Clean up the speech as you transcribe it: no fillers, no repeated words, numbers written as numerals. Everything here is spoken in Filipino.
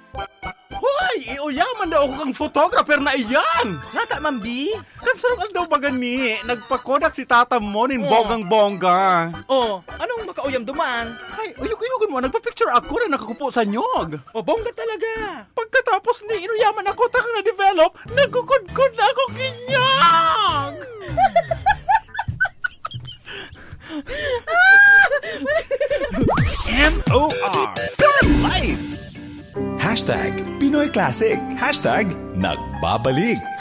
Hoy, iuyaman daw ako kang photographer na iyan. Ngata, Mambi? Kan sarong daw ba gani? Nagpakodak si tata mo nin bonggang-bongga. Oh, anong makauyam duman? Ay, uyog-uyugon mo, nagpa-picture ako na nakakupo sa nyog. Oh, bongga talaga. Pagkatapos ni inuyaman ako takang na-develop, nagkukod-kod na ako kinyag. MOR for life! Hashtag Pinoy Classic. Hashtag Nagbabalik.